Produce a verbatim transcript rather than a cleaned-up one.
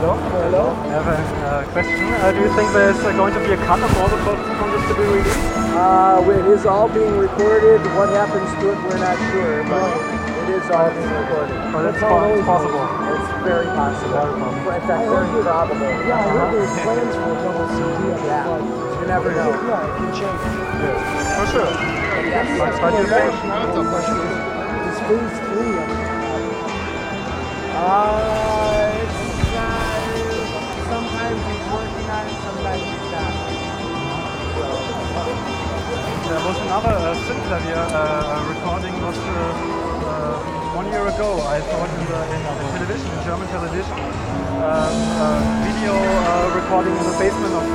Hello. Hello. I have a uh, question. Uh, do you think there's uh, going to be a cut of all the photos from this to be released? Uh, it is all being recorded. What happens to it, we're not sure, but it is all being recorded. But it's, po it's possible. It's very possible. Very possible. In fact, very probable. Yeah, I heard there's plans for a double C D of the Yeah. flight. You never know. Yeah, it can change. Yes, for sure. Yes. But, but you think? Is phase three of it? Uh, it's, uh, sometimes he's working on it, sometimes he's not. There was another uh, Synthklavier uh, recording was uh, uh, one year ago. I saw it in the, in the television, in German television. Um, uh, video uh, recording in the basement of